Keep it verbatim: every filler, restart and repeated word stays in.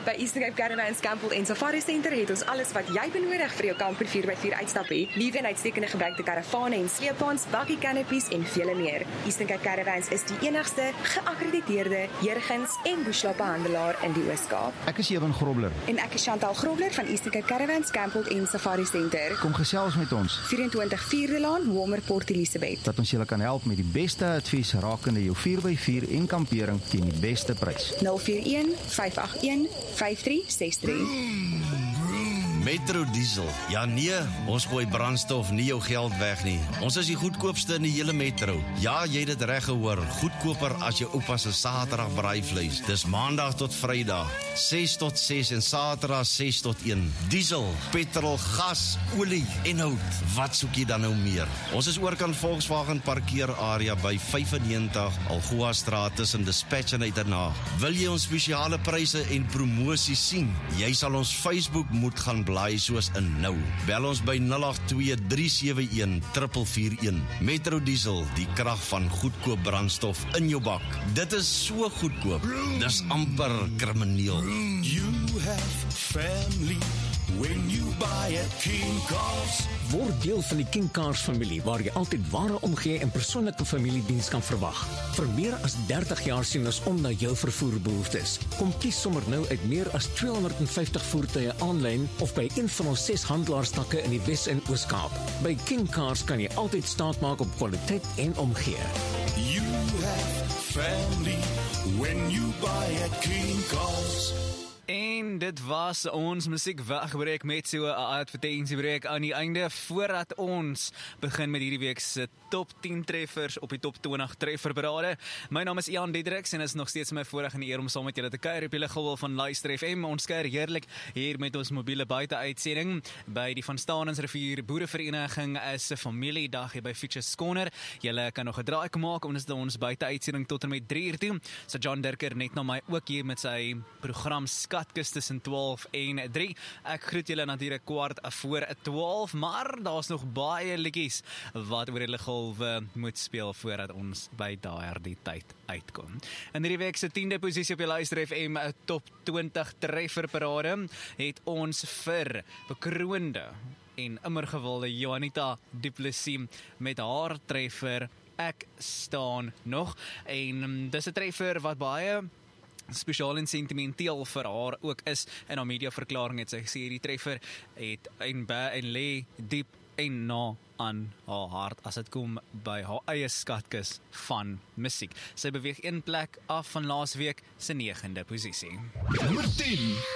By Eastern Cape Caravans, Campbell en Safari Center het ons alles wat jy benodig vir jou kamper vier by vier uitstap hê. Nuwe en uitstekende gebruikte karavane en sleepwaens, bakkie canopies en vele meer. Eastern Cape Caravans is die enigste geakkrediteerde Jurgens en bushloopbehandelaar in die Oos-Kaap. Ek is Ewan Grobler. En ek is Chantal Grobler van Eastern Cape Caravans, Campbell en Safari Center. Kom gesels met ons. vyf vierde Laan, Walmer, Port Elizabeth. Dat ons julle kan help met die beste advies rakende jou vier by vier en kampering teen die beste prys. nul vier een vyf agt een vyf drie ses drie. Metro Diesel. Ja nee, ons gooi brandstof nie jou geld weg nie. Ons is die goedkoopste in die hele Metro. Ja, jy het dit reg gehoor. Goedkoper as jou oupa se Saterdag braaivleis. Dis Maandag tot Vrydag, ses tot ses en Saterdag ses tot een. Diesel, petrol, gas, olie en hout. Wat soek jy dan nou meer? Ons is oorkant Volkswagen parkeerarea by vyfennegentig Algoa Straat tussen Dispatch en Uiternaag. Wil jy ons spesiale pryse en promosie sien? Jy sal ons Facebook moet gaan blaai soos in nou. Bel ons by nul agt twee drie sewe een vier vier een. Metro Diesel, die krag van goedkoop brandstof in jou bak. Dit is so goedkoop. Dis amper krimineel. You have family when you buy at King Cars. Word deel van die King Cars familie, waar jy altyd ware omgee en persoonlike familiediens kan verwag. Vir meer as dertig jaar sien ons om na jou vervoerbehoeftes. Kom kies sommer nou uit meer as tweehonderdvyftig voertuie aanlyn of by een van ons ses handelaarstakke in die Wes- en Oos-Kaap. By King Cars kan jy altyd staat maak op kwaliteit en omgee. You have family when you buy at King Cars. En dit was ons musiek wegbreek met so 'n advertensiebreek aan die einde, voordat ons begin met hierdie week se top tien treffers op die top twintig trefferparade. My naam is Ian Diedriks en is nog steeds my voorreg en eer om saam met julle te kuier op julle golf van Luister F M. Ons kuier heerlik hier met ons mobiele buiteuitsending by die Van Staanensrivier Boerevereniging is 'n familiedag hier by Features Corner. Julle kan nog 'n draai kom maak, ons is ons buiteuitsending tot en met drie uur toe. So John Dirker net na my ook hier met sy program Skatkis tussen twaalf en drie. Ek groet julle natuurlik kwart voor twaalf, maar daar's nog baie liedjies wat oor hulle golwe moet speel voordat ons by daardie tyd uitkom. In hierdie week se tiende posisie op die Luister F M top twintig trefferparade het ons vir bekroonde en immergewilde Juanita Du Plessis met haar treffer Ek staan nog, en dis 'n treffer wat baie spesiaal en sentimenteel vir haar ook is. In haar mediaverklaring het sy gesê die treffer het en by en lê diep en na aan haar hart as dit kom by haar eie skatkis van musiek. Sy beweeg een plek af van laasweek se negende posisie. Nommer tien.